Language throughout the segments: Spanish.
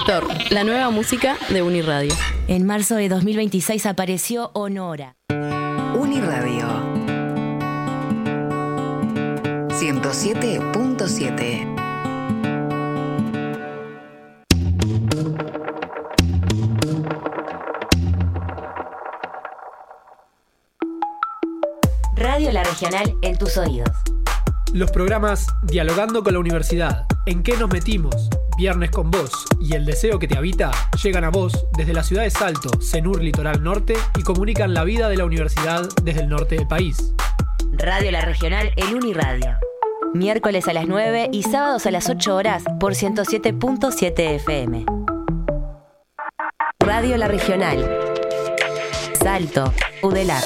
Sector, la nueva música de Uniradio. En marzo de 2026 apareció Honora. Uniradio 107.7. Radio La Regional en tus oídos. Los programas Dialogando con la Universidad, ¿En qué nos metimos?, Viernes con vos y El deseo que te habita llegan a vos desde la ciudad de Salto, Senur Litoral Norte, y comunican la vida de la universidad desde el norte del país. Radio La Regional en Uniradio. Miércoles a las 9 y sábados a las 8 horas por 107.7 FM. Radio La Regional. Salto, Udelar.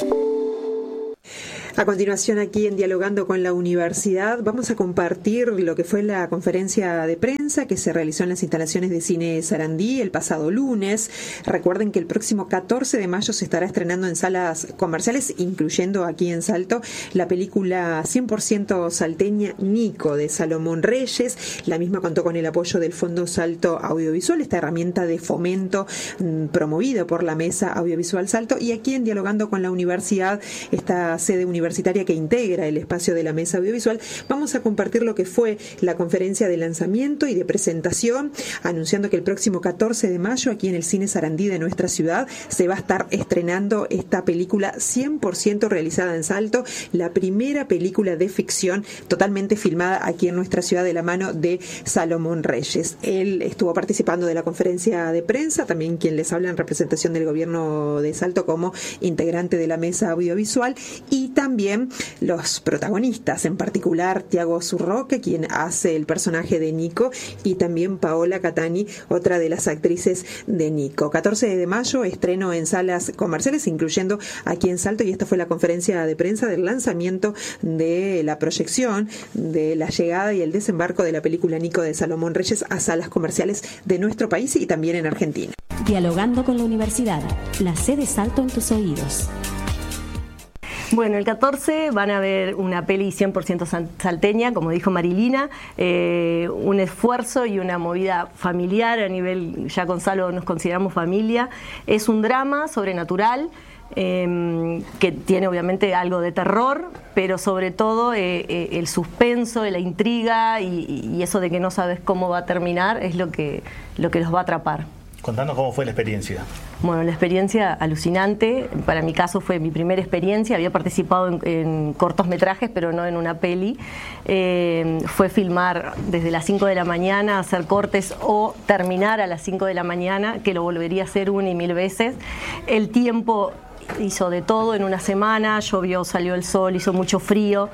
A continuación, aquí en Dialogando con la Universidad, vamos a compartir lo que fue la conferencia de prensa que se realizó en las instalaciones de Cine Sarandí el pasado lunes. Recuerden que el próximo 14 de mayo se estará estrenando en salas comerciales, incluyendo aquí en Salto, la película 100% salteña Nico, de Salomón Reyes. La misma contó con el apoyo del Fondo Salto Audiovisual, esta herramienta de fomento promovida por la Mesa Audiovisual Salto. Y aquí en Dialogando con la Universidad, esta sede universitaria que integra el espacio de la Mesa Audiovisual, vamos a compartir lo que fue la conferencia de lanzamiento y de presentación, anunciando que el próximo 14 de mayo aquí en el Cine Sarandí de nuestra ciudad se va a estar estrenando esta película 100% realizada en Salto, la primera película de ficción totalmente filmada aquí en nuestra ciudad de la mano de Salomón Reyes. Él estuvo participando de la conferencia de prensa, también quien les habla en representación del gobierno de Salto como integrante de la Mesa Audiovisual, y también los protagonistas, en particular Tiago Zurroque, quien hace el personaje de Nico, y también Paola Catani, otra de las actrices de Nico. 14 de mayo, estreno en salas comerciales, incluyendo aquí en Salto, y esta fue la conferencia de prensa del lanzamiento de la proyección de la llegada y el desembarco de la película Nico de Salomón Reyes a salas comerciales de nuestro país y también en Argentina. Dialogando con la Universidad, la sede Salto en tus oídos. Bueno, el 14 van a ver una peli 100% salteña, como dijo Marilina, un esfuerzo y una movida familiar a nivel, ya con Salo nos consideramos familia. Es un drama sobrenatural que tiene obviamente algo de terror, pero sobre todo el suspenso, la intriga y eso de que no sabes cómo va a terminar es lo que los va a atrapar. Contanos cómo fue la experiencia. Bueno, la experiencia alucinante. Para mi caso fue mi primera experiencia. Había participado en cortometrajes, pero no en una peli. Fue filmar desde las 5 de la mañana, hacer cortes o terminar a las 5 de la mañana, que lo volvería a hacer una y mil veces. El tiempo hizo de todo en una semana, llovió, salió el sol, hizo mucho frío.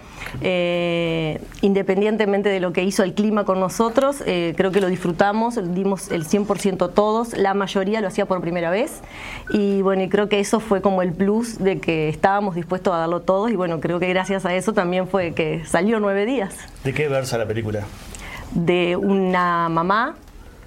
Independientemente de lo que hizo el clima con nosotros, creo que lo disfrutamos, dimos el 100% todos, la mayoría lo hacía por primera vez, y bueno, y creo que eso fue como el plus de que estábamos dispuestos a darlo todos, y bueno, creo que gracias a eso también fue que salió 9 días. ¿De qué versa la película? De una mamá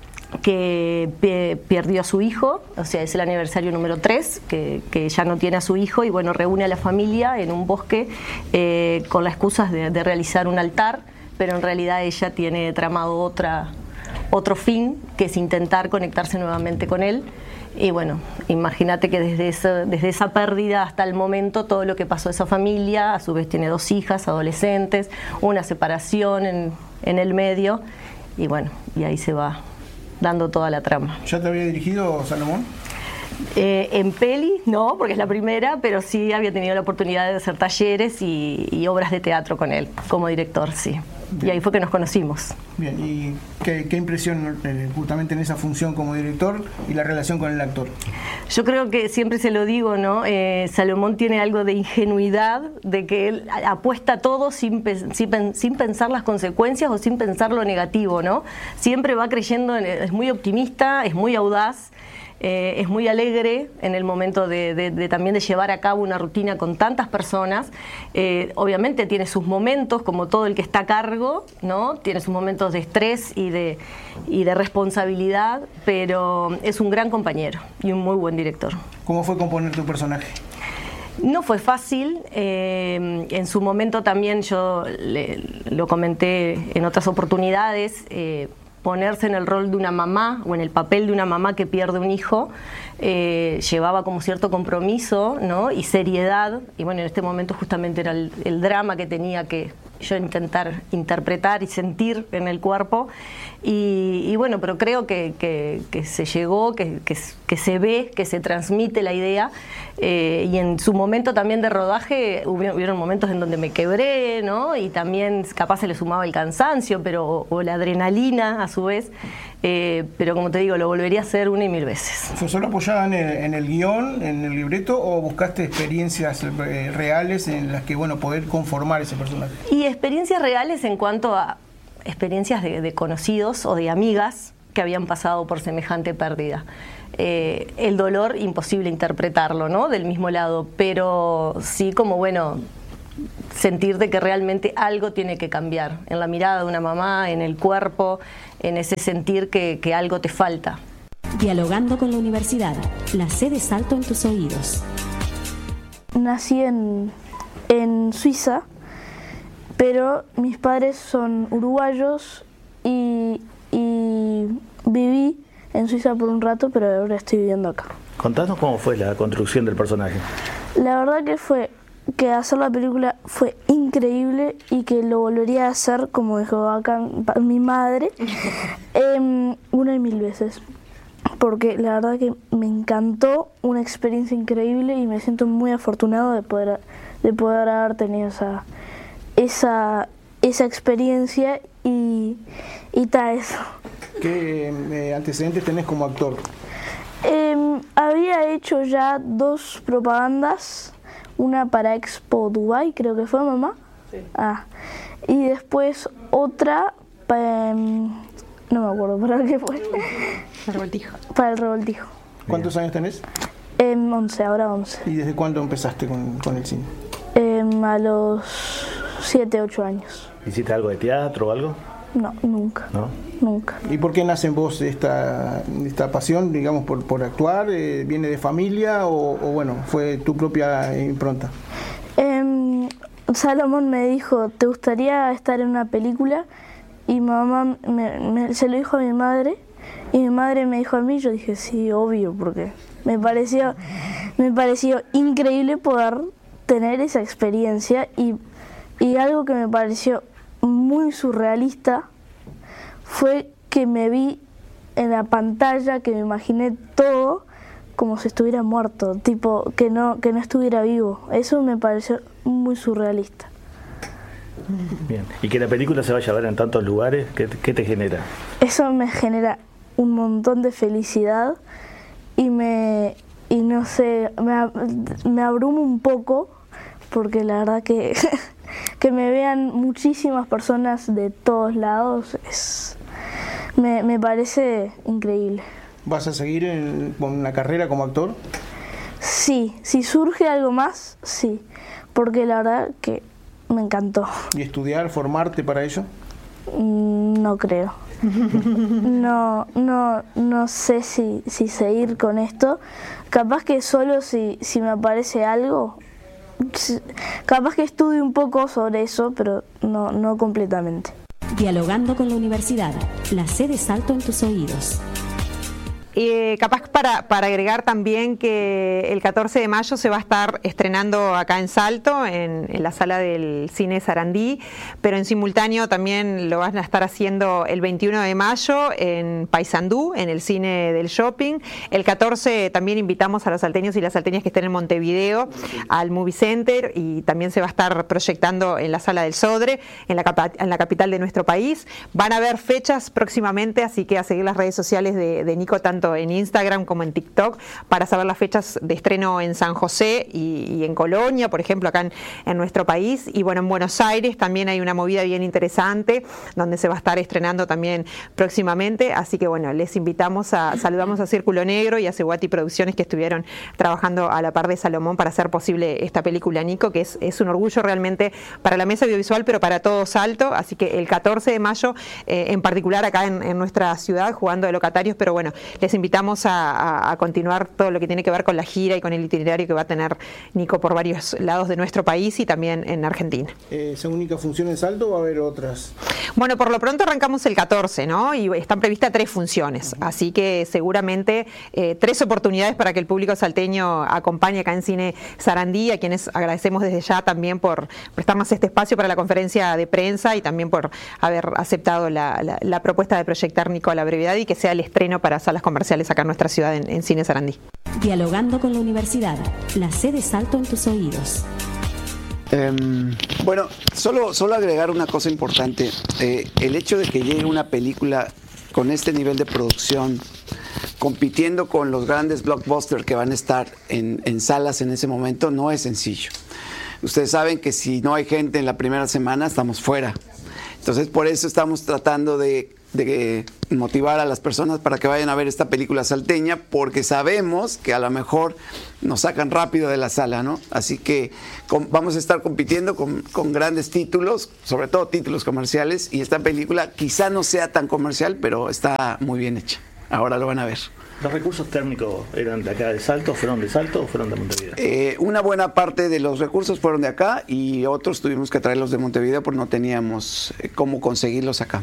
que perdió a su hijo, o sea, es el aniversario número 3, que ya no tiene a su hijo, y bueno, reúne a la familia en un bosque con la excusa de realizar un altar, pero en realidad ella tiene tramado otro fin, que es intentar conectarse nuevamente con él. Y bueno, imagínate que desde esa pérdida hasta el momento, todo lo que pasó a esa familia, a su vez tiene 2 hijas adolescentes, una separación en el medio, y bueno, y ahí se va dando toda la trama. ¿Ya te había dirigido Salomón? En peli no, porque es la primera, pero sí había tenido la oportunidad de hacer talleres y obras de teatro con él, como director, sí. Bien. Y ahí fue que nos conocimos. Bien, ¿y qué impresión justamente en esa función como director y la relación con el actor? Yo creo que siempre se lo digo, ¿no? Salomón tiene algo de ingenuidad, de que él apuesta todo sin pensar las consecuencias o sin pensar lo negativo, ¿no? Siempre va creyendo, es muy optimista, es muy audaz. Es muy alegre en el momento de también de llevar a cabo una rutina con tantas personas. Obviamente tiene sus momentos, como todo el que está a cargo, ¿no? Tiene sus momentos de estrés y de responsabilidad, pero es un gran compañero y un muy buen director. ¿Cómo fue componer tu personaje? No fue fácil, en su momento también yo lo comenté en otras oportunidades, ponerse en el rol de una mamá o en el papel de una mamá que pierde un hijo llevaba como cierto compromiso, ¿no? Y seriedad, y bueno, en este momento justamente era el drama que tenía que yo intentar interpretar y sentir en el cuerpo, y bueno, pero creo que se llegó, que se ve, que se transmite la idea, y en su momento también de rodaje hubieron momentos en donde me quebré, ¿no? Y también capaz se le sumaba el cansancio, o la adrenalina a su vez, pero como te digo, lo volvería a hacer 1 y 1000 veces. ¿Fue solo apoyada en el guión, en el libreto, o buscaste experiencias reales en las que, bueno, poder conformar ese personaje? Y experiencias reales en cuanto a experiencias de conocidos o de amigas que habían pasado por semejante pérdida. El dolor, imposible interpretarlo, ¿no? Del mismo lado, pero sí como, bueno, sentir de que realmente algo tiene que cambiar en la mirada de una mamá, en el cuerpo, en ese sentir que algo te falta. Dialogando con la universidad, la C de Salto en tus oídos. Nací en Suiza, pero mis padres son uruguayos y viví en Suiza por un rato, pero ahora estoy viviendo acá. Contanos cómo fue la construcción del personaje. La verdad que hacer la película fue increíble y que lo volvería a hacer, como dijo acá mi madre, 1 y 1000 veces. Porque la verdad que me encantó, una experiencia increíble, y me siento muy afortunado de poder haber tenido esa experiencia y tal eso. ¿Qué antecedentes tenés como actor? Había hecho ya 2 propagandas, una para Expo Dubai, creo que fue, mamá. Sí. Y después otra para, no me acuerdo para qué fue. El revoltijo. Para el revoltijo. ¿Cuántos años tenés? 11, ahora 11. ¿Y desde cuándo empezaste con el cine? A los 7, 8 años. ¿Hiciste algo de teatro o algo? No, nunca. ¿No? Nunca. ¿Y por qué nace en vos esta pasión, digamos, por actuar? ¿Viene de familia o bueno, fue tu propia impronta? Salomón me dijo, ¿te gustaría estar en una película? Y mamá se lo dijo a mi madre, y mi madre me dijo a mí. Yo dije, sí, obvio, porque me pareció increíble poder tener esa experiencia, y algo que me pareció muy surrealista fue que me vi en la pantalla, que me imaginé todo como si estuviera muerto, tipo que no estuviera vivo. Eso me pareció muy surrealista. Bien. ¿Y que la película se vaya a ver en tantos lugares? ¿Qué te genera? Eso me genera un montón de felicidad y no sé, me abrumo un poco, porque la verdad que que me vean muchísimas personas de todos lados me parece increíble. ¿Vas a seguir con una carrera como actor? Sí, si surge algo más, sí, porque la verdad que me encantó. ¿Y estudiar, formarte para ello? No creo. No sé si seguir con esto. Capaz que solo si me aparece algo, capaz que estudie un poco sobre eso, pero no completamente. Dialogando con la universidad, la C de Salto en tus oídos. Capaz para agregar también que el 14 de mayo se va a estar estrenando acá en Salto, en la sala del cine Sarandí, pero en simultáneo también lo van a estar haciendo el 21 de mayo en Paysandú, en el cine del shopping. El 14 también invitamos a los salteños y las salteñas que estén en Montevideo al Movie Center, y también se va a estar proyectando en la sala del Sodre, en la capital de nuestro país. Van a haber fechas próximamente, así que a seguir las redes sociales de Nico, tanto en Instagram como en TikTok, para saber las fechas de estreno en San José y en Colonia, por ejemplo, acá en nuestro país. Y bueno, en Buenos Aires también hay una movida bien interesante, donde se va a estar estrenando también próximamente. Así que bueno, les invitamos saludamos a Círculo Negro y a Seguati Producciones, que estuvieron trabajando a la par de Salomón para hacer posible esta película, Nico, que es un orgullo realmente para la mesa audiovisual, pero para todo Salto. Así que el 14 de mayo, en particular acá en nuestra ciudad, jugando de locatarios, pero bueno, les invitamos a continuar todo lo que tiene que ver con la gira y con el itinerario que va a tener Nico por varios lados de nuestro país y también en Argentina. ¿Es la única función en Salto o va a haber otras? Bueno, por lo pronto arrancamos el 14, ¿no? Y están previstas 3 funciones, así que seguramente 3 oportunidades para que el público salteño acompañe acá en Cine Sarandí, a quienes agradecemos desde ya también por prestarnos este espacio para la conferencia de prensa y también por haber aceptado la propuesta de proyectar Nico a la brevedad y que sea el estreno para salas comerciales acá en nuestra ciudad en Cine Sarandí. Dialogando con la universidad, la C de Salto en tus oídos. Bueno, solo agregar una cosa importante. El hecho de que llegue una película con este nivel de producción, compitiendo con los grandes blockbusters que van a estar en salas en ese momento, no es sencillo. Ustedes saben que si no hay gente en la primera semana, estamos fuera. Entonces, por eso estamos tratando de motivar a las personas para que vayan a ver esta película salteña, porque sabemos que a lo mejor nos sacan rápido de la sala, ¿no? Así que vamos a estar compitiendo con grandes títulos, sobre todo títulos comerciales, y esta película quizá no sea tan comercial, pero está muy bien hecha. Ahora lo van a ver. ¿Los recursos térmicos eran de acá de Salto, fueron de Salto o fueron de Montevideo? Una buena parte de los recursos fueron de acá y otros tuvimos que traerlos de Montevideo porque no teníamos cómo conseguirlos acá.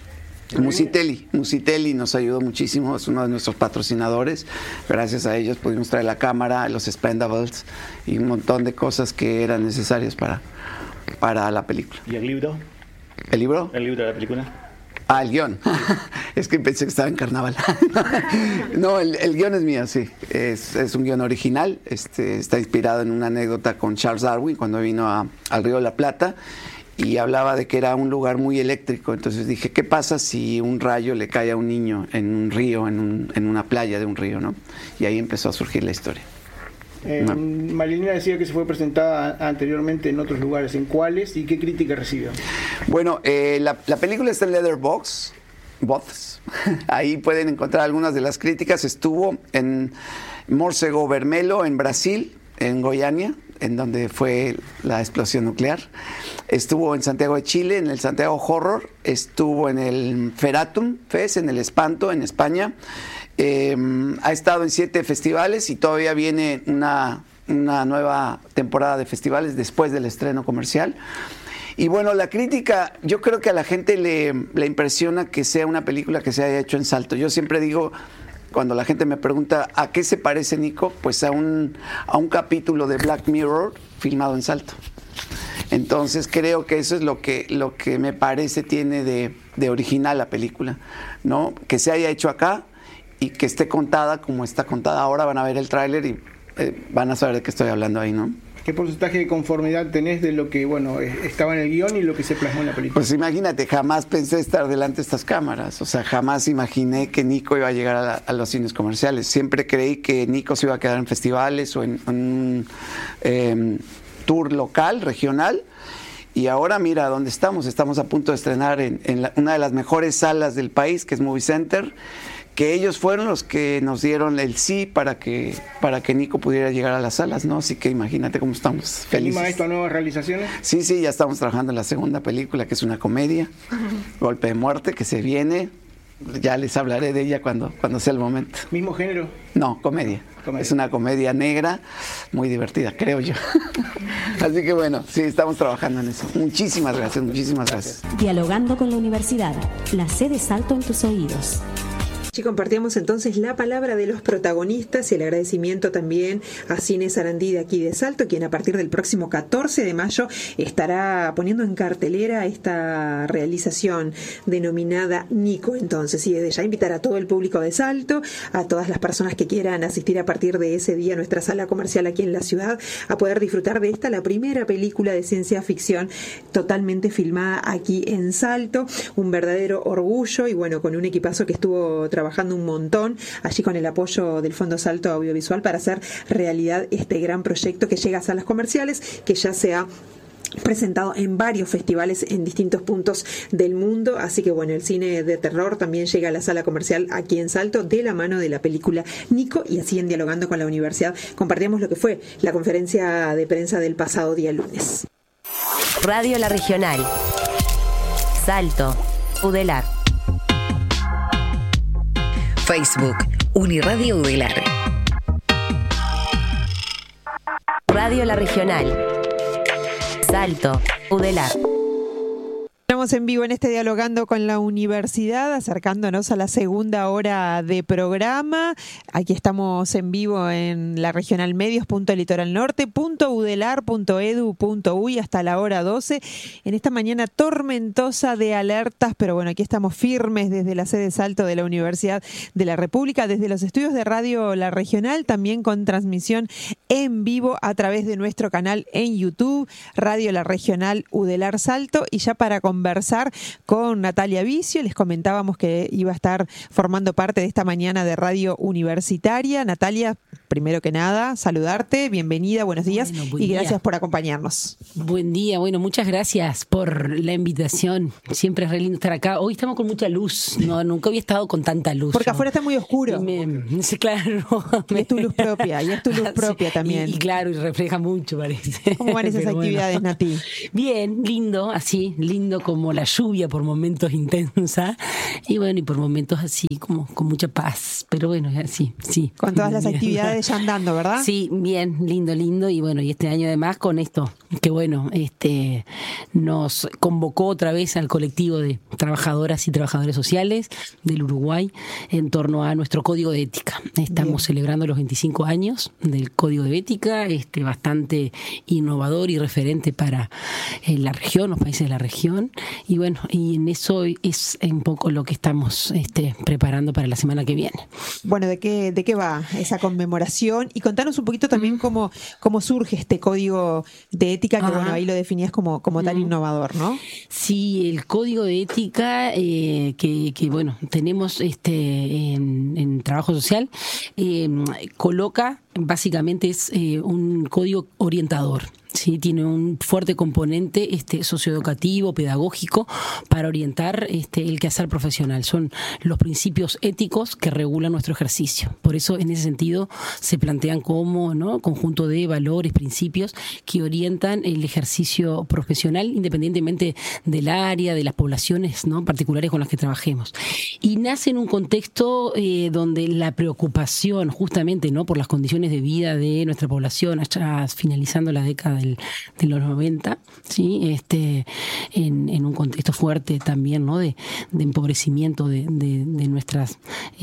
Musitelli nos ayudó muchísimo, es uno de nuestros patrocinadores. Gracias a ellos pudimos traer la cámara, los expendables y un montón de cosas que eran necesarias para la película. ¿Y el libro? ¿El libro? ¿El libro de la película? Ah, el guión. Es que pensé que estaba en carnaval. No, el guión es mío, sí. Es un guión original. Está inspirado en una anécdota con Charles Darwin cuando vino al Río de la Plata y hablaba de que era un lugar muy eléctrico. Entonces dije, ¿qué pasa si un rayo le cae a un niño en un río, en una playa de un río, ¿no? Y ahí empezó a surgir la historia. Marilina decía que se fue presentada anteriormente en otros lugares. ¿En cuáles y qué crítica recibió? Bueno, la película está en Letterboxd. Ahí pueden encontrar algunas de las críticas. Estuvo en Mórcego Vermelho, en Brasil, en Goiânia, en donde fue la explosión nuclear. Estuvo en Santiago de Chile, en el Santiago Horror. Estuvo en el Feratum Fest, en el Espanto, en España. Ha estado en 7 festivales y todavía viene una nueva temporada de festivales después del estreno comercial. Y bueno, la crítica, yo creo que a la gente le impresiona que sea una película que se haya hecho en Salto. Yo siempre digo, cuando la gente me pregunta ¿a qué se parece Nico? Pues a un capítulo de Black Mirror filmado en Salto. Entonces creo que eso es lo que me parece tiene de original la película, ¿no? Que se haya hecho acá y que esté contada como está contada. Ahora van a ver el tráiler y van a saber de qué estoy hablando ahí, ¿no? ¿Qué porcentaje de conformidad tenés de lo que estaba en el guión y lo que se plasmó en la película? Pues imagínate, jamás pensé estar delante de estas cámaras. O sea, jamás imaginé que Nico iba a llegar a los cines comerciales. Siempre creí que Nico se iba a quedar en festivales o en un tour local, regional. Y ahora mira dónde estamos. Estamos a punto de estrenar en una de las mejores salas del país, que es Movie Center, que ellos fueron los que nos dieron el sí para que Nico pudiera llegar a las salas, ¿no? Así que imagínate cómo estamos felices. ¿Anima esto a nuevas realizaciones? Sí, ya estamos trabajando en la segunda película, que es una comedia, Golpe de Muerte, que se viene. Ya les hablaré de ella cuando sea el momento. ¿Mismo género? No, comedia. Es una comedia negra, muy divertida, creo yo. Así que bueno, sí, estamos trabajando en eso. Muchísimas gracias. Dialogando con la universidad, la C de Salto en tus oídos. Y compartíamos entonces la palabra de los protagonistas y el agradecimiento también a Cine Sarandí de aquí de Salto, quien a partir del próximo 14 de mayo estará poniendo en cartelera esta realización denominada Nico. Entonces, y desde ya invitar a todo el público de Salto, a todas las personas que quieran asistir a partir de ese día a nuestra sala comercial aquí en la ciudad, a poder disfrutar de esta, la primera película de ciencia ficción totalmente filmada aquí en Salto. Un verdadero orgullo y bueno, con un equipazo que estuvo trabajando un montón allí con el apoyo del Fondo Salto Audiovisual para hacer realidad este gran proyecto que llega a salas comerciales, que ya se ha presentado en varios festivales en distintos puntos del mundo. Así que bueno, el cine de terror también llega a la sala comercial aquí en Salto de la mano de la película Nico. Y así en Dialogando con la Universidad compartíamos lo que fue la conferencia de prensa del pasado día lunes. Radio La Regional. Salto. Udelar. Facebook, Uniradio Udelar. Radio La Regional. Salto, Udelar. Estamos en vivo en este Dialogando con la Universidad, acercándonos a la segunda hora de programa. Aquí estamos en vivo en la Regional Medios.litoralnorte.udelar.edu.uy hasta la hora 12. En esta mañana tormentosa de alertas, pero bueno, aquí estamos firmes desde la sede Salto de la Universidad de la República, desde los estudios de Radio La Regional, también con transmisión en vivo a través de nuestro canal en YouTube, Radio La Regional Udelar Salto. Y ya para conversar con Natalia Vicio, les comentábamos que iba a estar formando parte de esta mañana de Radio Universitaria. Natalia, primero que nada, saludarte, bienvenida, buenos días y gracias por acompañarnos. Buen día, bueno, muchas gracias por la invitación. Siempre es re lindo estar acá. Hoy estamos con mucha luz, no, nunca había estado con tanta luz. Porque afuera está muy oscuro. Sí, claro. Y es tu luz propia, propia también. Y claro, y refleja mucho, parece. ¿Cómo van esas actividades, Nati? Bien, lindo, así, lindo como la lluvia por momentos intensa y bueno, y por momentos así como con mucha paz, pero bueno, así, sí. Con todas las actividades ya andando, ¿verdad? Sí, bien, lindo y bueno, y este año además con esto, que bueno, nos convocó otra vez al colectivo de trabajadoras y trabajadores sociales del Uruguay en torno a nuestro código de ética. Estamos celebrando los 25 años del código de ética, bastante innovador y referente para la región, los países de la región. Y bueno, y en eso es un poco lo que estamos preparando para la semana que viene. Bueno, ¿de qué va esa conmemoración? Y contanos un poquito también cómo surge este código de ética, que bueno, ahí lo definías como tan innovador, ¿no? Sí, el código de ética que bueno, tenemos en trabajo social, coloca, básicamente es un código orientador. Sí, tiene un fuerte componente socioeducativo, pedagógico, para orientar el quehacer profesional. Son los principios éticos que regulan nuestro ejercicio. Por eso, en ese sentido, se plantean como, ¿no?, conjunto de valores, principios que orientan el ejercicio profesional, independientemente del área, de las poblaciones, ¿no?, particulares con las que trabajemos. Y nace en un contexto donde la preocupación, justamente, ¿no?, por las condiciones de vida de nuestra población, hasta finalizando la década de los 90, ¿sí? En un contexto fuerte también, ¿no?, de empobrecimiento de nuestras,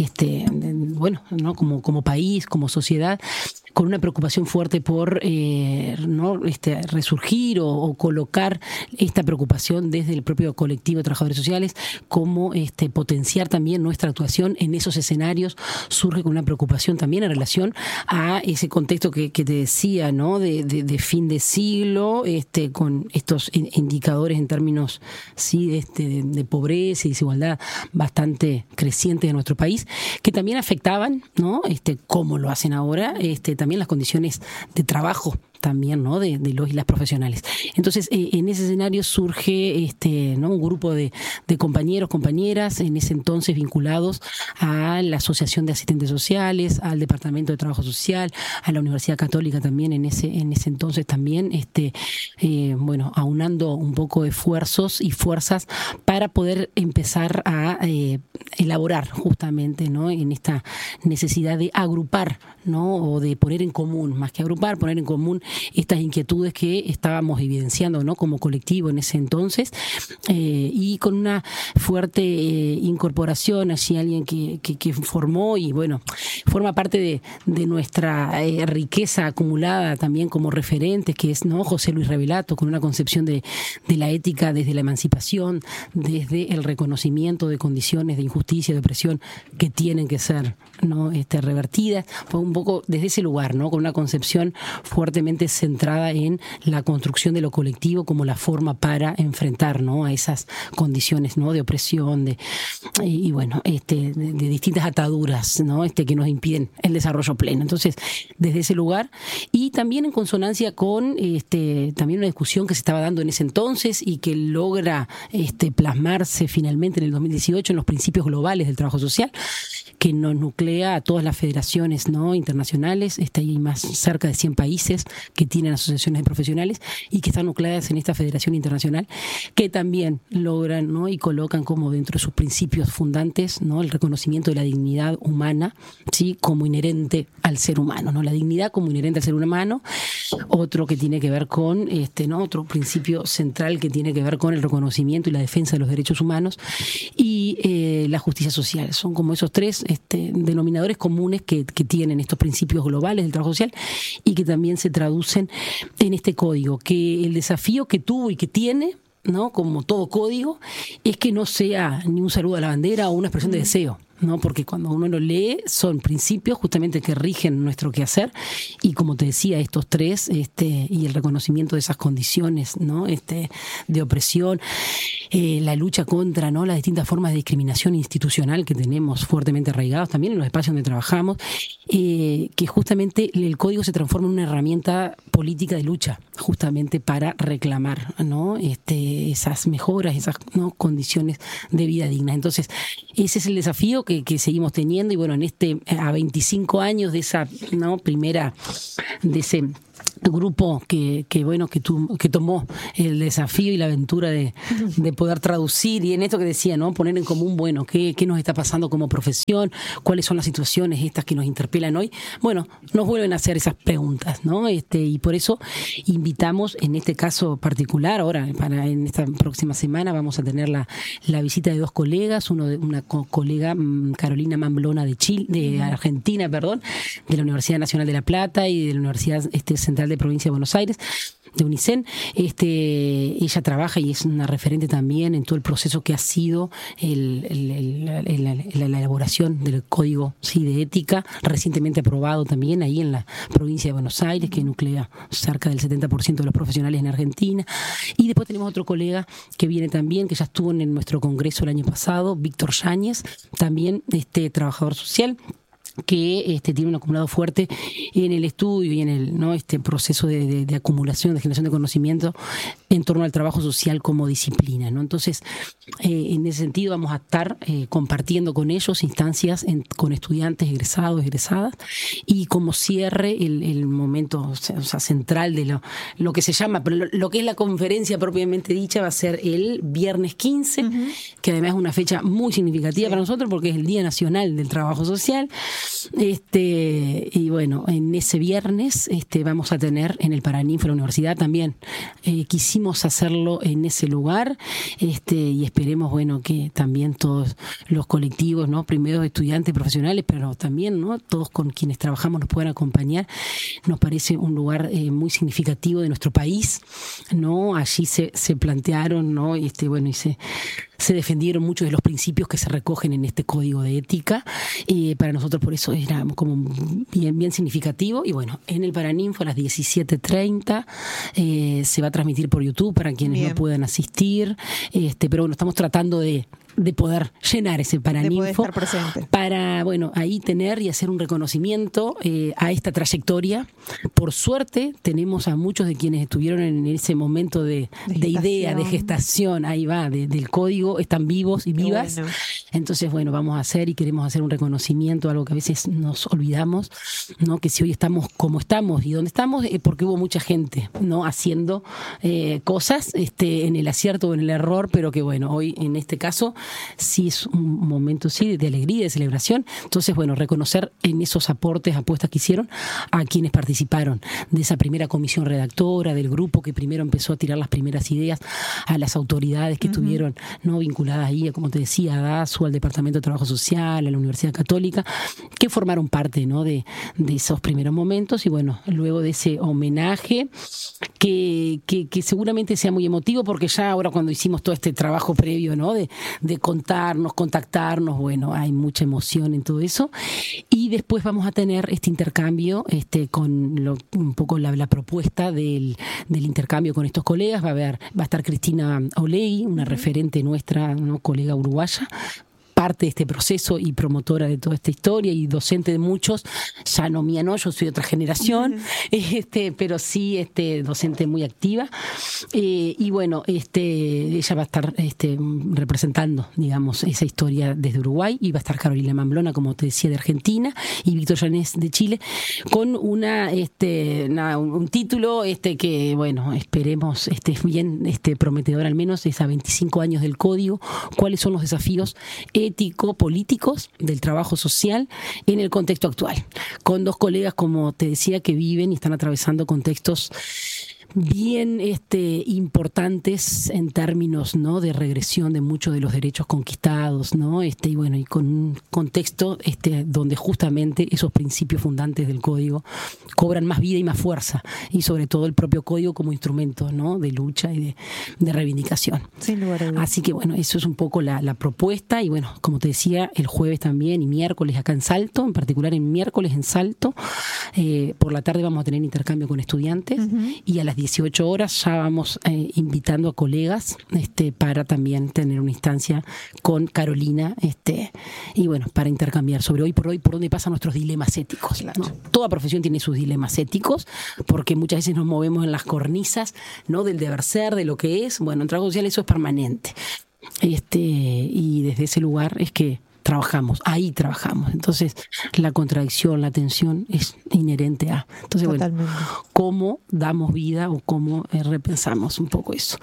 bueno, ¿no?, como país, como sociedad, con una preocupación fuerte por ¿no?, resurgir o colocar esta preocupación desde el propio colectivo de trabajadores sociales, como potenciar también nuestra actuación en esos escenarios. Surge con una preocupación también en relación a ese contexto que te decía, ¿no?, de fin de siglo, con estos indicadores en términos, sí, de pobreza y desigualdad bastante crecientes de nuestro país, que también afectaban, ¿no?, como lo hacen ahora, también las condiciones de trabajo también, ¿no?, de los y las profesionales. Entonces, en ese escenario surge ¿no?, un grupo de compañeros, compañeras, en ese entonces vinculados a la Asociación de Asistentes Sociales, al Departamento de Trabajo Social, a la Universidad Católica también en ese entonces también, bueno, aunando un poco esfuerzos y fuerzas para poder empezar a elaborar justamente, ¿no?, en esta necesidad de agrupar, ¿no?, o de poner en común, más que agrupar, poner en común estas inquietudes que estábamos evidenciando, ¿no?, como colectivo en ese entonces, y con una fuerte incorporación allí, alguien que formó y bueno, forma parte de nuestra riqueza acumulada también como referentes, que es, ¿no?, José Luis Revelato, con una concepción de la ética desde la emancipación, desde el reconocimiento de condiciones de injusticia, de opresión que tienen que ser, ¿no?, revertidas. Fue un poco desde ese lugar, ¿no?, con una concepción fuertemente centrada en la construcción de lo colectivo como la forma para enfrentar, ¿no?, a esas condiciones, ¿no?, de opresión, y bueno, de distintas ataduras, ¿no?, que nos impiden el desarrollo pleno. Entonces, desde ese lugar, y también en consonancia con también una discusión que se estaba dando en ese entonces y que logra plasmarse finalmente en el 2018 en los principios globales del trabajo social, que nos nuclea a todas las federaciones, ¿no?, internacionales, hay más cerca de 100 países que tienen asociaciones de profesionales y que están nucleadas en esta federación internacional, que también logran, ¿no? y colocan como dentro de sus principios fundantes, ¿no? el reconocimiento de la dignidad humana, ¿sí? como inherente al ser humano, ¿no? la dignidad como inherente al ser humano. Otro que tiene que ver con ¿no? otro principio central que tiene que ver con el reconocimiento y la defensa de los derechos humanos y la justicia social. Son como esos tres denominadores comunes que tienen estos principios globales del trabajo social y que también se traducen en este código, que el desafío que tuvo y que tiene, ¿no? como todo código, es que no sea ni un saludo a la bandera o una expresión de deseo, ¿no? porque cuando uno lo lee son principios justamente que rigen nuestro quehacer y como te decía, estos tres y el reconocimiento de esas condiciones, ¿no? de opresión, la lucha contra, ¿no? las distintas formas de discriminación institucional que tenemos fuertemente arraigados también en los espacios donde trabajamos, que justamente el código se transforma en una herramienta política de lucha justamente para reclamar, ¿no? esas mejoras, esas, ¿no? condiciones de vida dignas. Entonces ese es el desafío que seguimos teniendo y bueno, a 25 años de esa, ¿no? primera, de ese grupo que tomó el desafío y la aventura de poder traducir y en esto que decía, ¿no? poner en común, bueno, qué nos está pasando como profesión, cuáles son las situaciones estas que nos interpelan hoy. Bueno, nos vuelven a hacer esas preguntas, ¿no? Y por eso invitamos en este caso particular, ahora en esta próxima semana vamos a tener la visita de dos colegas, una colega Carolina Mamblona de Argentina, de la Universidad Nacional de La Plata y de la Universidad Central de Provincia de Buenos Aires, de UNICEN. Ella trabaja y es una referente también en todo el proceso que ha sido la elaboración del código de ética, recientemente aprobado también ahí en la provincia de Buenos Aires, que nuclea cerca del 70% de los profesionales en Argentina. Y después tenemos otro colega que viene también, que ya estuvo en nuestro congreso el año pasado, Víctor Yáñez, también trabajador social, que tiene un acumulado fuerte en el estudio y en el, ¿no? proceso de acumulación, de generación de conocimiento en torno al trabajo social como disciplina, ¿no? Entonces, en ese sentido vamos a estar compartiendo con ellos instancias con estudiantes egresados, egresadas, y como cierre el momento central de lo que se llama, pero lo que es la conferencia propiamente dicha va a ser el viernes 15, que además es una fecha muy significativa para nosotros porque es el Día Nacional del Trabajo Social. Y bueno, en ese viernes vamos a tener en el Paraninfo de la universidad también. Quisimos hacerlo en ese lugar y esperemos, bueno, que también todos los colectivos, ¿no? Primero estudiantes profesionales, pero también, ¿no? Todos con quienes trabajamos nos puedan acompañar. Nos parece un lugar muy significativo de nuestro país, ¿no? Allí se plantearon, ¿no? Bueno, y se defendieron muchos de los principios que se recogen en este código de ética. Para nosotros por eso era como bien significativo. Y bueno, en el Paraninfo a las 17:30 se va a transmitir por YouTube para quienes no puedan asistir. Pero bueno, estamos tratando de poder llenar ese Paraninfo, de poder estar presente, para, bueno, ahí tener y hacer un reconocimiento a esta trayectoria. Por suerte tenemos a muchos de quienes estuvieron en ese momento de idea, de gestación, ahí va, del código, están vivos y vivas. Bueno. Entonces, bueno, vamos a hacer y queremos hacer un reconocimiento, algo que a veces nos olvidamos, ¿no? Que si hoy estamos como estamos y donde estamos, porque hubo mucha gente, ¿no? Haciendo cosas en el acierto o en el error, pero que bueno, hoy en este caso sí es un momento de alegría, de celebración. Entonces, bueno, reconocer en esos apuestas que hicieron a quienes participaron de esa primera comisión redactora, del grupo que primero empezó a tirar las primeras ideas, a las autoridades que estuvieron, ¿no? vinculadas ahí, como te decía, a DASU, al Departamento de Trabajo Social, a la Universidad Católica, que formaron parte, ¿no? de esos primeros momentos. Y bueno, luego de ese homenaje que seguramente sea muy emotivo, porque ya ahora cuando hicimos todo este trabajo previo, ¿no? de contactarnos, bueno, hay mucha emoción en todo eso. Y después vamos a tener este intercambio con un poco la propuesta del intercambio con estos colegas. Va a estar Cristina Olegui, una referente nuestra, ¿no? colega uruguaya, parte de este proceso y promotora de toda esta historia y docente de muchos, ya no mía, no, yo soy de otra generación, pero sí docente muy activa. Y bueno, ella va a estar representando, digamos, esa historia desde Uruguay, y va a estar Carolina Mamblona, como te decía, de Argentina, y Víctor Llanés de Chile, con un título que, bueno, esperemos es bien prometedor, al menos es a 25 años del Código, cuáles son los desafíos ético-políticos del trabajo social en el contexto actual, con dos colegas, como te decía, que viven y están atravesando contextos bien importantes en términos, ¿no?, de regresión de muchos de los derechos conquistados, ¿no? Y bueno, y con un contexto donde justamente esos principios fundantes del Código cobran más vida y más fuerza, y sobre todo el propio Código como instrumento, ¿no?, de lucha y de reivindicación. Sin lugar a dudas. Así que bueno, eso es un poco la propuesta, y bueno, como te decía, el jueves también y miércoles acá en Salto, en particular en miércoles en Salto, por la tarde vamos a tener intercambio con estudiantes, y a las 18 horas ya vamos invitando a colegas para también tener una instancia con Carolina, y bueno, para intercambiar sobre hoy por dónde pasan nuestros dilemas éticos, ¿no? Toda profesión tiene sus dilemas éticos, porque muchas veces nos movemos en las cornisas, ¿no?, del deber ser, de lo que es. Bueno, en trabajo social eso es permanente, y desde ese lugar es que ahí trabajamos. Entonces, la contradicción, la tensión es inherente a. Entonces, totalmente. Bueno, cómo damos vida o cómo repensamos un poco eso.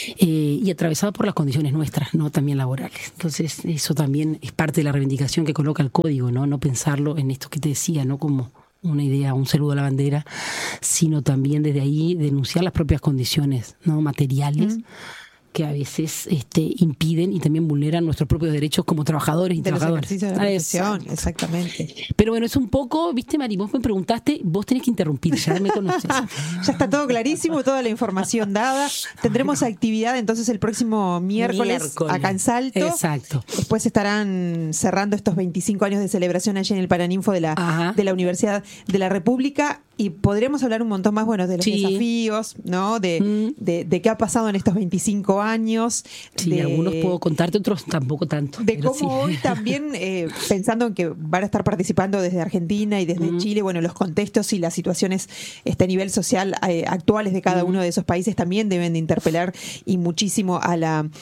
Y atravesado por las condiciones nuestras, no también laborales. Entonces, eso también es parte de la reivindicación que coloca el Código, ¿no? No pensarlo en esto que te decía, no como una idea, un saludo a la bandera, sino también desde ahí denunciar las propias condiciones, ¿no?, materiales, que a veces impiden y también vulneran nuestros propios derechos como trabajadores y trabajadoras. De la profesión, exactamente. Pero bueno, es un poco, viste, Mari, vos me preguntaste, vos tenés que interrumpir, ya me conoces. Ya está todo clarísimo, toda la información dada. Tendremos actividad entonces el próximo miércoles acá en Salto. Exacto. Después estarán cerrando estos 25 años de celebración allí en el Paraninfo de la Universidad de la República. Y podríamos hablar un montón más, bueno, de los desafíos, ¿no? De qué ha pasado en estos 25 años. Sí, algunos puedo contarte, otros tampoco tanto. De cómo hoy también, pensando en que van a estar participando desde Argentina y desde Chile, bueno, los contextos y las situaciones a nivel social actuales de cada uno de esos países también deben de interpelar y muchísimo a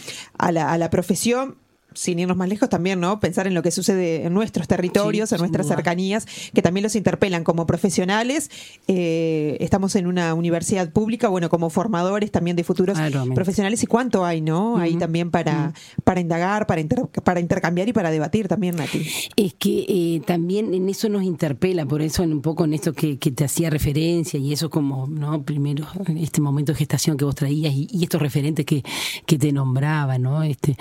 la profesión. Sin irnos más lejos también, ¿no? Pensar en lo que sucede en nuestros territorios, en nuestras cercanías, que también los interpelan como profesionales. Estamos en una universidad pública, bueno, como formadores también de futuros profesionales. ¿Y cuánto hay, no? Ahí también para indagar, para intercambiar y para debatir también, Nati. Es que también en eso nos interpela, por eso un poco en esto que te hacía referencia, y eso como, ¿no?, primero en este momento de gestación que vos traías y estos referentes que te nombraba, ¿no?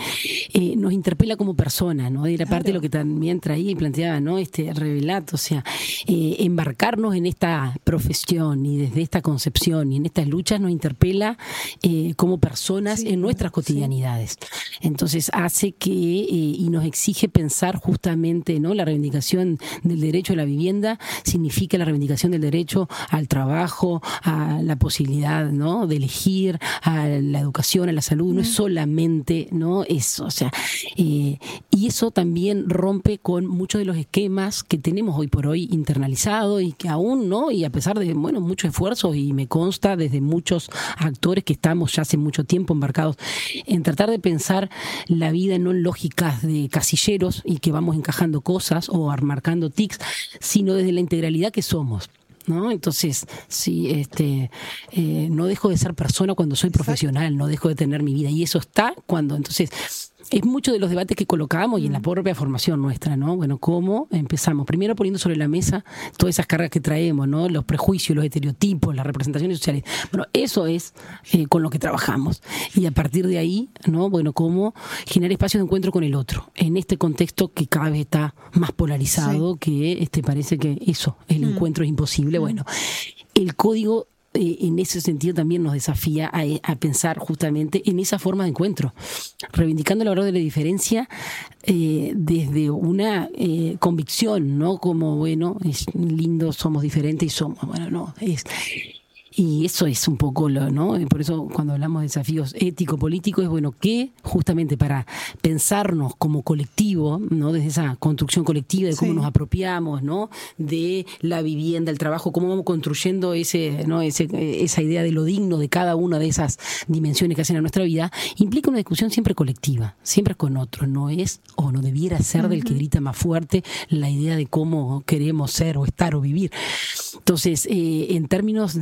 Nos interpela como persona, ¿no? Era parte de lo que también traía y planteaba, ¿no?, revelato, o sea, embarcarnos en esta profesión y desde esta concepción y en estas luchas nos interpela como personas en nuestras cotidianidades. Entonces hace que y nos exige pensar justamente, ¿no?, la reivindicación del derecho a la vivienda significa la reivindicación del derecho al trabajo, a la posibilidad, ¿no?, de elegir, a la educación, a la salud. No es solamente, ¿no?, eso, o sea, y eso también rompe con muchos de los esquemas que tenemos hoy por hoy internalizados y que aún, ¿no?, y a pesar de, bueno, mucho esfuerzo, y me consta desde muchos actores que estamos ya hace mucho tiempo embarcados en tratar de pensar la vida no en lógicas de casilleros y que vamos encajando cosas o marcando tics, sino desde la integralidad que somos, ¿no? Entonces, sí, no dejo de ser persona cuando soy profesional, no dejo de tener mi vida, y eso está cuando, entonces, es mucho de los debates que colocamos y en la propia formación nuestra, ¿no? Bueno, ¿cómo empezamos? Primero poniendo sobre la mesa todas esas cargas que traemos, ¿no? Los prejuicios, los estereotipos, las representaciones sociales. Bueno, eso es con lo que trabajamos. Y a partir de ahí, ¿no? Bueno, ¿cómo generar espacios de encuentro con el otro? En este contexto que cada vez está más polarizado, que parece que eso, el encuentro es imposible. Bueno, el Código en ese sentido también nos desafía a pensar justamente en esa forma de encuentro, reivindicando la valor de la diferencia desde una convicción, ¿no? Como, bueno, es lindo, somos diferentes y somos, bueno, no, es Y eso es un poco ¿no? Por eso cuando hablamos de desafíos ético-políticos es bueno que justamente para pensarnos como colectivo, ¿no? Desde esa construcción colectiva de cómo nos apropiamos, ¿no? De la vivienda, el trabajo, cómo vamos construyendo esa idea de lo digno de cada una de esas dimensiones que hacen a nuestra vida, implica una discusión siempre colectiva, siempre con otros, no es o no debiera ser del que grita más fuerte la idea de cómo queremos ser o estar o vivir. Entonces, en términos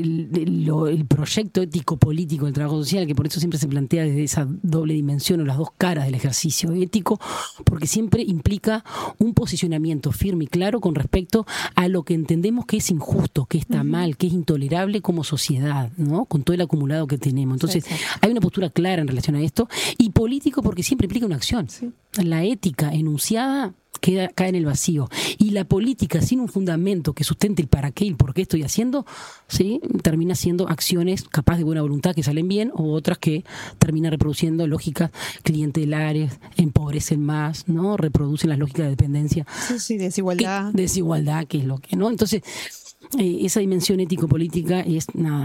el proyecto ético-político del trabajo social, que por eso siempre se plantea desde esa doble dimensión o las dos caras del ejercicio ético, porque siempre implica un posicionamiento firme y claro con respecto a lo que entendemos que es injusto, que está mal, que es intolerable como sociedad, ¿no? Con todo el acumulado que tenemos. Entonces, hay una postura clara en relación a esto, y político porque siempre implica una acción. La ética enunciada cae en el vacío, y la política sin un fundamento que sustente el para qué y el por qué estoy haciendo, ¿sí? Termina siendo acciones capaz de buena voluntad que salen bien, o otras que terminan reproduciendo lógicas clientelares, empobrecen más, ¿no? Reproducen las lógicas de dependencia, desigualdad, que es lo que no. Entonces, esa dimensión ético-política es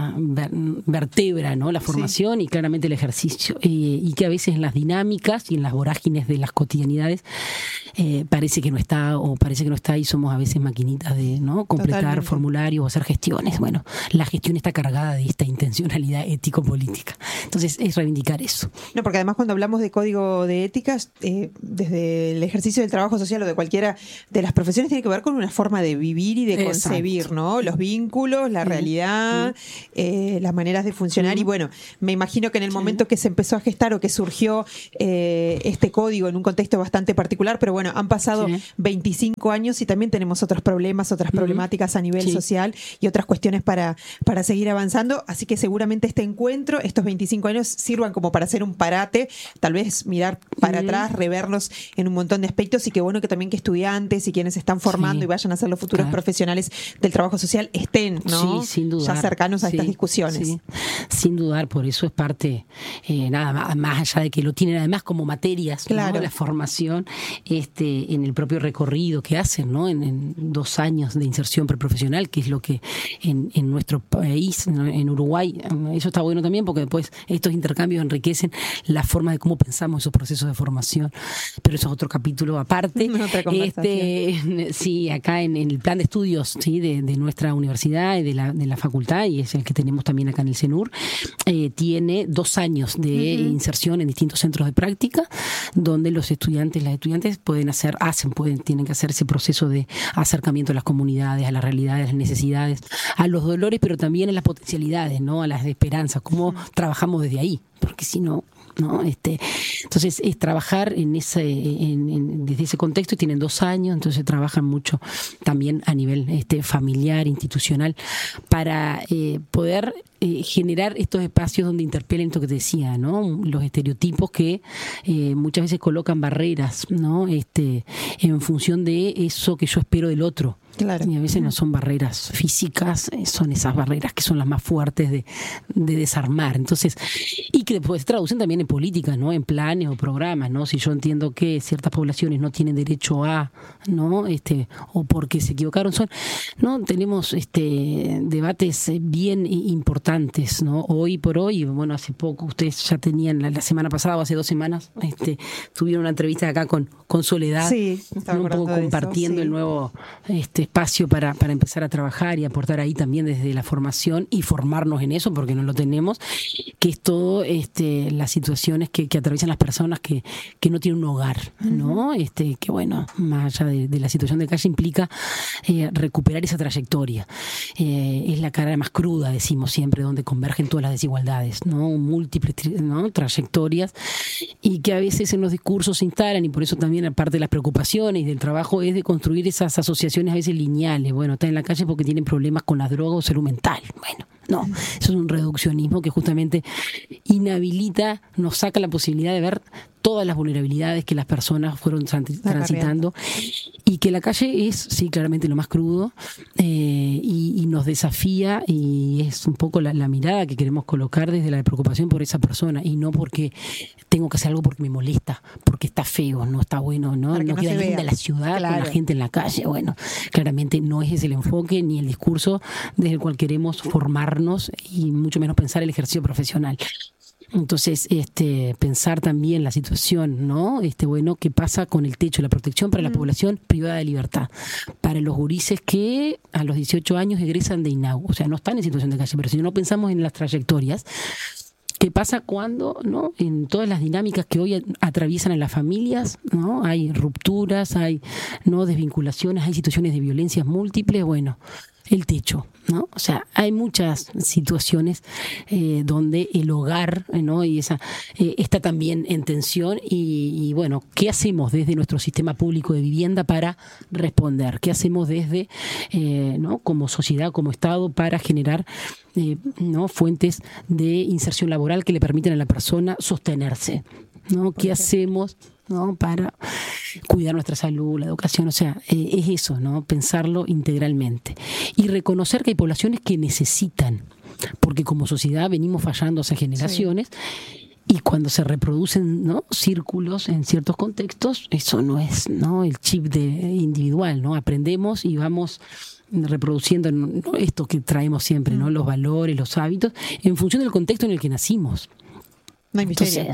vertebra, ¿no? La formación y claramente el ejercicio, y que a veces en las dinámicas y en las vorágines de las cotidianidades parece que no está, o parece que no está, y somos a veces maquinitas de, ¿no? Completar formularios o hacer gestiones. Bueno, la gestión está cargada de esta intencionalidad ético-política. Entonces, es reivindicar eso. No, porque además cuando hablamos de código de éticas, desde el ejercicio del trabajo social o de cualquiera de las profesiones, tiene que ver con una forma de vivir y de concebir, ¿no? Los vínculos, la realidad, las maneras de funcionar. Y bueno, me imagino que en el momento que se empezó a gestar o que surgió este código en un contexto bastante particular, pero bueno, han pasado 25 años y también tenemos otros problemas, otras problemáticas a nivel social y otras cuestiones para seguir avanzando. Así que seguramente este encuentro, estos 25 años, sirvan como para hacer un parate, tal vez mirar para atrás, revernos en un montón de aspectos, y qué bueno que también que estudiantes y quienes se están formando y vayan a ser los futuros profesionales del trabajo social estén, ¿no? Sin dudar, ya cercanos a estas discusiones. Sin dudar, por eso es parte, nada más allá de que lo tienen además como materias, ¿no? La formación en el propio recorrido que hacen, ¿no? En 2 años de inserción preprofesional, que es lo que en nuestro país, ¿no? En Uruguay, eso está bueno también, porque después estos intercambios enriquecen la forma de cómo pensamos esos procesos de formación, pero eso es otro capítulo aparte. Acá en el plan de estudios, ¿sí? de nuestra universidad y de la facultad, y es el que tenemos también acá en el CENUR, tiene 2 años de inserción en distintos centros de práctica, donde los estudiantes, las estudiantes tienen que hacer ese proceso de acercamiento a las comunidades, a las realidades, a las necesidades, a los dolores, pero también a las potencialidades, ¿no? A las esperanzas, cómo trabajamos desde ahí, porque si no, entonces es trabajar desde ese contexto, y tienen 2 años, entonces trabajan mucho también a nivel familiar, institucional, para poder generar estos espacios donde interpelen esto que te decía, ¿no? Los estereotipos que muchas veces colocan barreras, ¿no? En función de eso que yo espero del otro. Claro. Y a veces no son barreras físicas, son esas barreras que son las más fuertes de desarmar. Entonces, y que después se traducen también en políticas, ¿no? En planes o programas, ¿no? Si yo entiendo que ciertas poblaciones no tienen derecho a, ¿no? O porque se equivocaron, ¿no? Tenemos debates bien importantes, ¿no? Hoy por hoy, bueno, hace poco, ustedes ya tenían la semana pasada o hace 2 semanas, tuvieron una entrevista acá con Soledad, un poco compartiendo el nuevo espacio para empezar a trabajar y aportar ahí también desde la formación y formarnos en eso, porque no lo tenemos, que es todo las situaciones que atraviesan las personas que no tienen un hogar, ¿no? Que bueno, más allá de la situación de calle, implica recuperar esa trayectoria. Es la cara más cruda, decimos siempre, donde convergen todas las desigualdades, ¿no? Múltiples, ¿no? Trayectorias, y que a veces en los discursos se instalan, y por eso también aparte de las preocupaciones y del trabajo es de construir esas asociaciones a veces lineales. Bueno, está en la calle porque tienen problemas con las drogas o salud mental. Bueno, no, eso es un reduccionismo que justamente inhabilita, nos saca la posibilidad de ver todas las vulnerabilidades que las personas fueron transitando, y que la calle es, sí, claramente lo más crudo, y nos desafía, y es un poco la mirada que queremos colocar desde la preocupación por esa persona, y no porque tengo que hacer algo porque me molesta, porque está feo, no está bueno, no queda linda la ciudad con la gente en la calle. Bueno, claramente no es ese el enfoque ni el discurso desde el cual queremos formarnos, y mucho menos pensar el ejercicio profesional. Entonces, pensar también la situación, ¿no? Bueno, ¿qué pasa con el techo, la protección para la población privada de libertad? Para los gurises que a los 18 años egresan de INAU, o sea, no están en situación de calle, pero si no pensamos en las trayectorias, ¿qué pasa cuando, no, en todas las dinámicas que hoy atraviesan a las familias, no, hay rupturas, hay, no, desvinculaciones, hay situaciones de violencias múltiples? Bueno, el techo, ¿no? O sea, hay muchas situaciones donde el hogar, ¿no? Y esa está también en tensión, y bueno, ¿qué hacemos desde nuestro sistema público de vivienda para responder? ¿Qué hacemos desde, no, como sociedad, como Estado, para generar no, fuentes de inserción laboral que le permitan a la persona sostenerse, ¿no? ¿Qué hacemos, no, para cuidar nuestra salud, la educación? O sea, es eso, ¿no? Pensarlo integralmente y reconocer que hay poblaciones que necesitan, porque como sociedad venimos fallando hace generaciones. Y cuando se reproducen, ¿no, círculos en ciertos contextos, eso no es, ¿no, el chip individual, ¿no? Aprendemos y vamos reproduciendo, ¿no?, esto que traemos siempre, ¿no? Los valores, los hábitos, en función del contexto en el que nacimos. No hay misterio.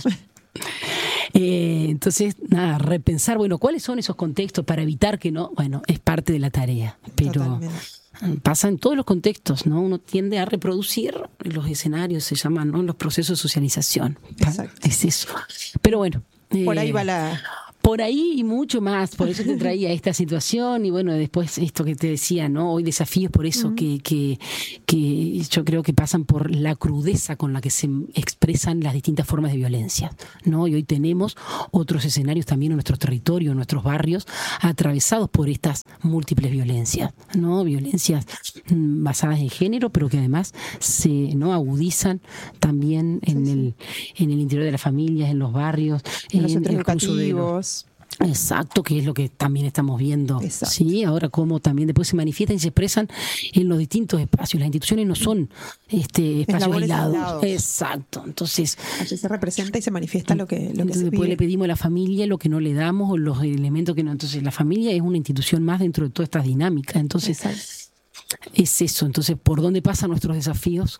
Entonces, nada, repensar, bueno, ¿cuáles son esos contextos para evitar que no? Bueno, es parte de la tarea, pero totalmente. Pasa en todos los contextos, ¿no? Uno tiende a reproducir los escenarios, se llaman, ¿no?, los procesos de socialización. Exacto. Es eso. Pero bueno. Por ahí va la... Por ahí y mucho más, por eso te traía esta situación, y bueno, después esto que te decía, ¿no? Hoy desafíos por eso, que yo creo que pasan por la crudeza con la que se expresan las distintas formas de violencia, ¿no? Y hoy tenemos otros escenarios también en nuestro territorio, en nuestros barrios, atravesados por estas múltiples violencias, ¿no? Violencias basadas en género, pero que además se, ¿no?, agudizan también en el interior de las familias, en los barrios, en los centros educativos. Exacto, que es lo que también estamos viendo. Exacto. Sí, ahora cómo también después se manifiestan y se expresan en los distintos espacios. Las instituciones no son espacios aislados. Exacto. Entonces se representa y se manifiesta lo que se después vive. Le pedimos a la familia lo que no le damos, o los elementos que no. Entonces la familia es una institución más dentro de todas estas dinámicas. Entonces es eso. Entonces, ¿por dónde pasan nuestros desafíos?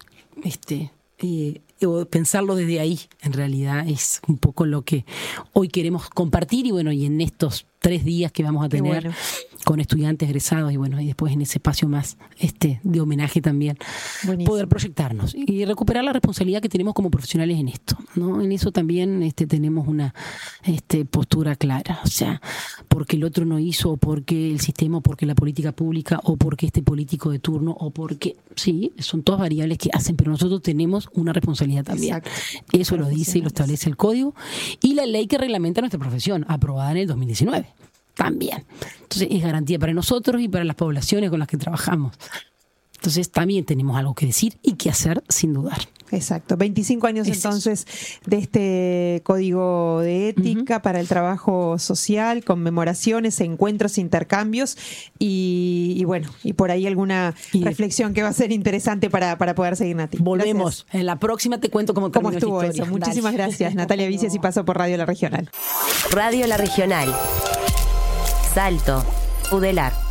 Pensarlo desde ahí, en realidad, es un poco lo que hoy queremos compartir, y bueno, y en estos 3 días que vamos a tener con estudiantes egresados, y bueno, y después en ese espacio más de homenaje también. Buenísimo. Poder proyectarnos y recuperar la responsabilidad que tenemos como profesionales en esto, ¿no? En eso también tenemos una postura clara, o sea, porque el otro no hizo, o porque el sistema, o porque la política pública, o porque este político de turno, o porque, sí, son todas variables que hacen, pero nosotros tenemos una responsabilidad también. Exacto. Eso lo dice y lo establece el código y la ley que reglamenta nuestra profesión, aprobada en el 2019 también. Entonces es garantía para nosotros y para las poblaciones con las que trabajamos. Entonces también tenemos algo que decir y que hacer, sin dudar. Exacto. 25 años entonces de este código de ética para el trabajo social, conmemoraciones, encuentros, intercambios y bueno, y por ahí alguna reflexión que va a ser interesante para poder seguir, Nati. Volvemos. Gracias. En la próxima te cuento cómo estuvo eso. Muchísimas gracias, Natalia Vicias, y paso por Radio La Regional. Radio La Regional. Salto, Udelar.